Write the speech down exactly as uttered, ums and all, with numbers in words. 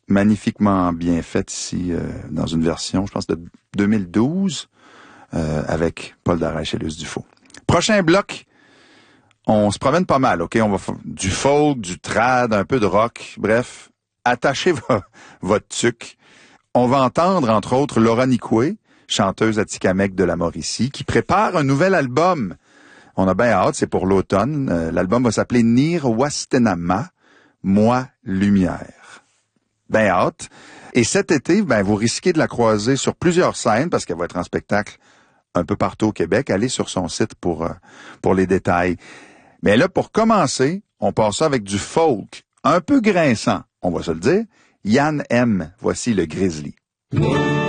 magnifiquement bien faite ici, euh, dans une version, je pense, de deux mille douze, euh, avec Paul Darèche et Luce Dufault. Prochain bloc, on se promène pas mal, OK? On va faire du folk, du trad, un peu de rock, bref, attachez vo- votre tuque. On va entendre, entre autres, Laura Nicoué, chanteuse atikamekw de la Mauricie, qui prépare un nouvel album. On a bien hâte, c'est pour l'automne. Euh, l'album va s'appeler Nir Wastenama, Moi Lumière. Ben hâte. Et cet été, ben vous risquez de la croiser sur plusieurs scènes parce qu'elle va être en spectacle un peu partout au Québec. Allez sur son site pour euh, pour les détails. Mais là, pour commencer, on passe ça avec du folk, un peu grinçant, on va se le dire. Yann M. Voici le Grizzly.